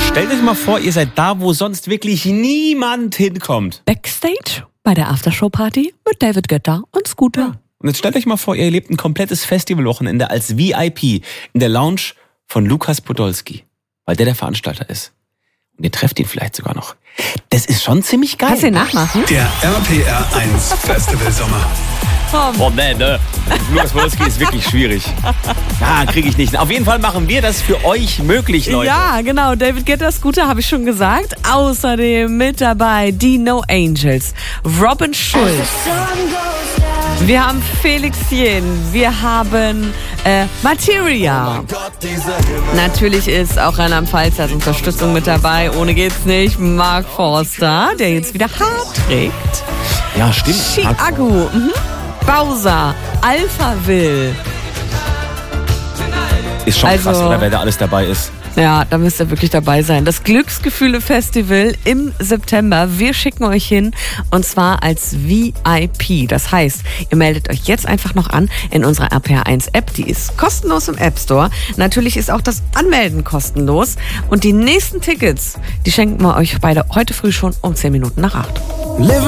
Stellt euch mal vor, ihr seid da, wo sonst wirklich niemand hinkommt. Backstage bei der Aftershow-Party mit David Guetta und Scooter. Ja. Und jetzt stellt euch mal vor, ihr erlebt ein komplettes Festivalwochenende als VIP in der Lounge von Lukas Podolski, weil der Veranstalter ist. Und ihr trefft ihn vielleicht sogar noch. Das ist schon ziemlich geil. Kannst du ihn nachmachen? Der RPR 1 Festival Sommer. Oh ne. Lukas Podolski ist wirklich schwierig. Kriege ich nicht. Auf jeden Fall machen wir das für euch möglich, Leute. Ja, genau. David Guetta, Scooter habe ich schon gesagt. Außerdem mit dabei die No Angels, Robin Schulz. Wir haben Felix Jen, wir haben Materia. Natürlich ist auch Rheinland-Pfalz als Unterstützung mit dabei. Ohne geht's nicht. Mark Forster, der jetzt wieder hart trägt. Ja, stimmt. Chiago, Bowser, Alpha Will. Ist schon krass, oder, wer da alles dabei ist. Ja, da müsst ihr wirklich dabei sein. Das Glücksgefühle-Festival im September. Wir schicken euch hin und zwar als VIP. Das heißt, ihr meldet euch jetzt einfach noch an in unserer RPR1-App. Die ist kostenlos im App Store. Natürlich ist auch das Anmelden kostenlos. Und die nächsten Tickets, die schenken wir euch beide heute früh schon um 10 Minuten nach 8.